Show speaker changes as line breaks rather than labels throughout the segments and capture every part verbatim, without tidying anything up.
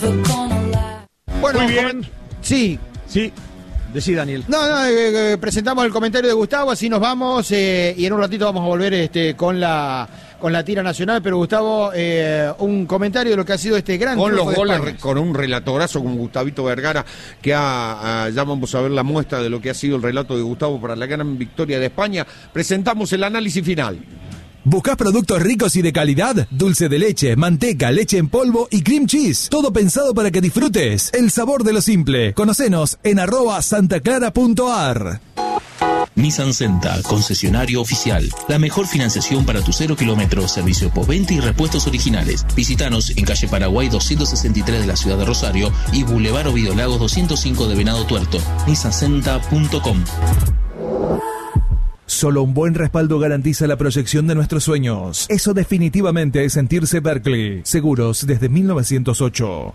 Bueno,
muy bien.
Sí.
Sí. Decí, Daniel.
No, no, eh, eh, presentamos el comentario de Gustavo, así nos vamos eh, y en un ratito vamos a volver este, con la con la tira nacional, pero Gustavo, eh, un comentario de lo que ha sido este gran
con los goles,
España.
Con un relatorazo como Gustavito Vergara, que ha, ya vamos a ver la muestra de lo que ha sido el relato de Gustavo para la gran victoria de España. Presentamos el análisis final.
¿Buscás productos ricos y de calidad? Dulce de leche, manteca, leche en polvo y cream cheese. Todo pensado para que disfrutes el sabor de lo simple. Conocenos en arroba santaclara.ar.
Nissan Senta, concesionario oficial. La mejor financiación para tu cero kilómetros, servicio postventa y repuestos originales. Visítanos en calle Paraguay doscientos sesenta y tres de la ciudad de Rosario y Boulevard Ovidio Lagos doscientos cinco de Venado Tuerto. nissan senta punto com.
Solo un buen respaldo garantiza la proyección de nuestros sueños. Eso definitivamente es sentirse Berkeley. Seguros desde mil novecientos ocho.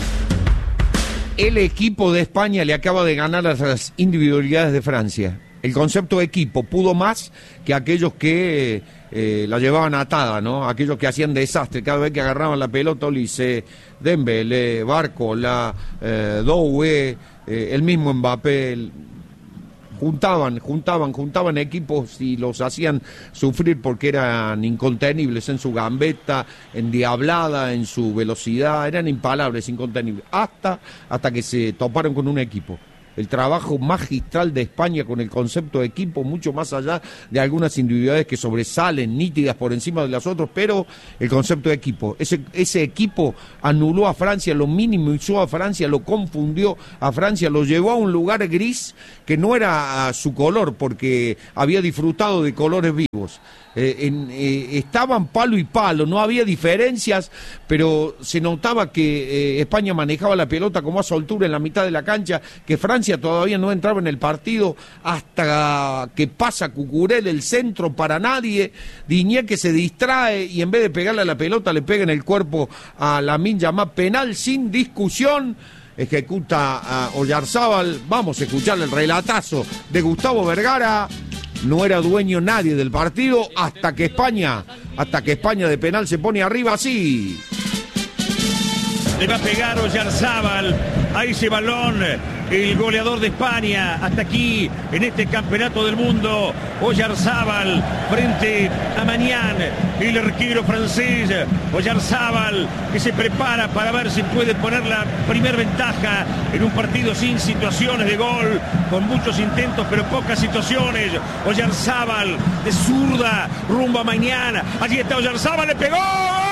El equipo de España le acaba de ganar a las individualidades de Francia. El concepto de equipo pudo más que aquellos que eh, la llevaban atada, ¿no? Aquellos que hacían desastre cada vez que agarraban la pelota, Olise, Dembélé, Barcola, eh, Doué, eh, el mismo Mbappé. El, Juntaban, juntaban, juntaban equipos y los hacían sufrir porque eran incontenibles en su gambeta, endiablada, en su velocidad, eran impalables, incontenibles, hasta, hasta que se toparon con un equipo. El trabajo magistral de España con el concepto de equipo, mucho más allá de algunas individualidades que sobresalen, nítidas por encima de las otras, pero el concepto de equipo. Ese, ese equipo anuló a Francia, lo minimizó a Francia, lo confundió a Francia, lo llevó a un lugar gris que no era su color, porque había disfrutado de colores vivos. Eh, en, eh, estaban palo y palo, no había diferencias, pero se notaba que eh, España manejaba la pelota con más soltura en la mitad de la cancha, que Francia todavía no entraba en el partido hasta que pasa Cucurella, el centro para nadie, Diñé que se distrae y en vez de pegarle a la pelota le pega en el cuerpo a Lamine Yamal, penal sin discusión. Ejecuta a Oyarzábal. Vamos a escuchar el relatazo de Gustavo Vergara. No era dueño nadie del partido hasta que España, hasta que España de penal se pone arriba así.
Le va a pegar Oyarzábal a ese balón, el goleador de España hasta aquí en este campeonato del mundo. Oyarzábal frente a Mañán, el arquero francés. Oyarzábal que se prepara para ver si puede poner la primer ventaja en un partido sin situaciones de gol, con muchos intentos pero pocas situaciones. Oyarzábal de zurda rumbo a Mañán. Allí está Oyarzábal, le pegó.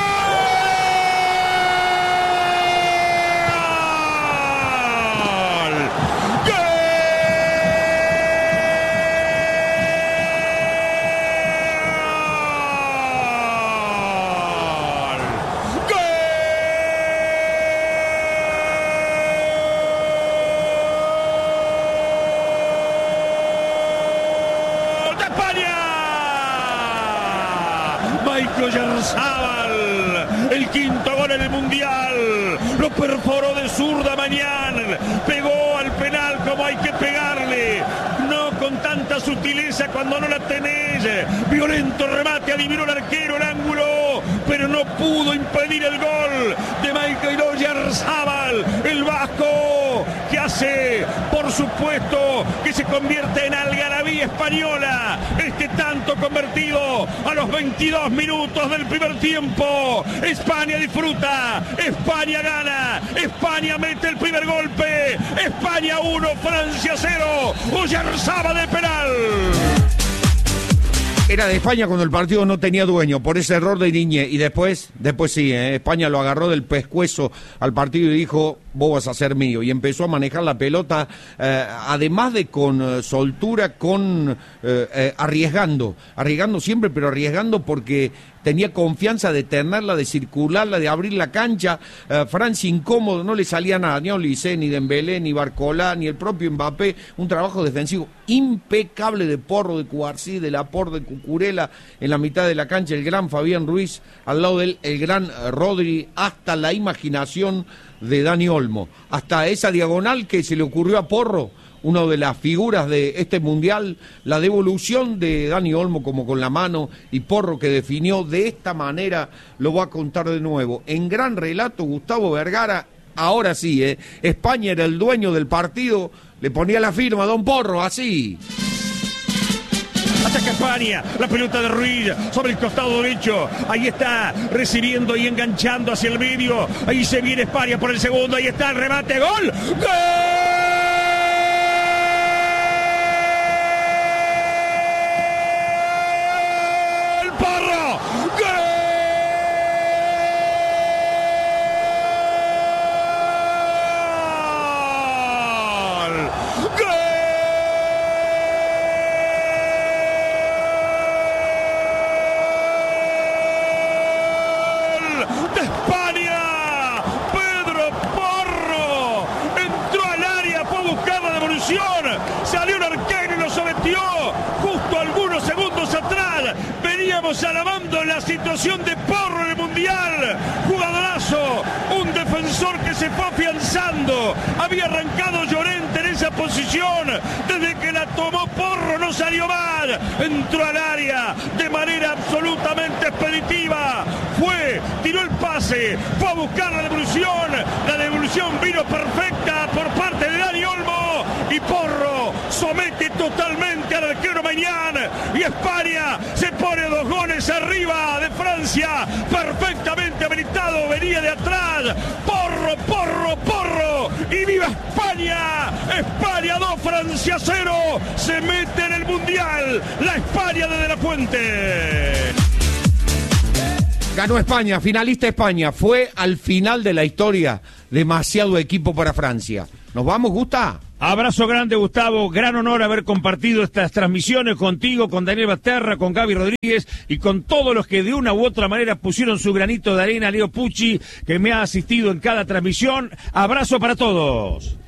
Oyarzábal, el quinto gol en el Mundial, lo perforó de zurda Mañán, pegó al penal como hay que pegarle, no con tanta sutileza cuando no la tenés, violento remate, adivinó el arquero el ángulo, pero no pudo impedir el gol de Michael Oyarzábal, el vasco, que hace, por supuesto, que se convierte en algarabía española, este tanto convertido a los veintidós minutos del primer tiempo. España disfruta, España gana, España mete el primer golpe, España uno, Francia cero, Oyarzábal de penal.
Era de España cuando el partido no tenía dueño, por ese error de Diñé, y después, después sí, ¿eh? España lo agarró del pescuezo al partido y dijo, vos vas a ser mío, y empezó a manejar la pelota, eh, además de con eh, soltura, con eh, eh, arriesgando, arriesgando siempre, pero arriesgando porque tenía confianza de tenerla, de circularla, de abrir la cancha. eh, Francia incómodo, no le salía nada, ni a Olise, ni Dembélé, ni Barcola, ni el propio Mbappé, un trabajo defensivo impecable de Porro, de Cubarsí, de Laporte, de Cucurella, en la mitad de la cancha el gran Fabián Ruiz, al lado de él el gran Rodri, hasta la imaginación de Dani Olmo, hasta esa diagonal que se le ocurrió a Porro, una de las figuras de este mundial, la devolución de Dani Olmo como con la mano, y Porro que definió de esta manera, lo va a contar de nuevo. En gran relato, Gustavo Vergara, ahora sí, ¿eh? España era el dueño del partido, le ponía la firma a Don Porro, así.
Ataca España, la pelota de Ruiz sobre el costado derecho, ahí está, recibiendo y enganchando hacia el medio, ahí se viene España por el segundo, ahí está el remate, ¡gol! ¡Gol! Salió un arquero y lo sometió justo algunos segundos atrás. Veníamos alabando la situación de Porro en el Mundial. Jugadorazo, un defensor que se fue afianzando. Había arrancado Llorente en esa posición. Desde que la tomó Porro no salió mal. Entró al área de manera absolutamente expeditiva. Fue, tiró el pase, fue a buscar la devolución. La devolución vino perfecta por parte de Dani Olmo. Y Porro somete totalmente al arquero Maignan. Y España se pone dos goles arriba de Francia. Perfectamente habilitado, venía de atrás. Porro, Porro, Porro. Y viva España. España dos, Francia cero. Se mete en el Mundial. La España de De La Fuente.
Ganó España, finalista España. Fue al final de la historia. Demasiado equipo para Francia. ¿Nos vamos, Gusta?
Abrazo grande, Gustavo. Gran honor haber compartido estas transmisiones contigo, con Daniel Basterra, con Gaby Rodríguez y con todos los que de una u otra manera pusieron su granito de arena. Leo Pucci, que me ha asistido en cada transmisión. Abrazo para todos.